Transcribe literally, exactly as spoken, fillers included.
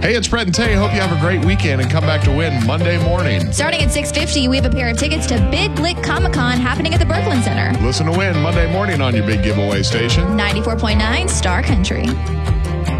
Hey, it's Brett and Tay. Hope you have a great weekend and come back to win Monday morning. Starting at six fifty, we have a pair of tickets to Big Lick Comic-Con happening at the Brooklyn Center. Listen to win Monday morning on your big giveaway station. ninety-four point nine Star Country.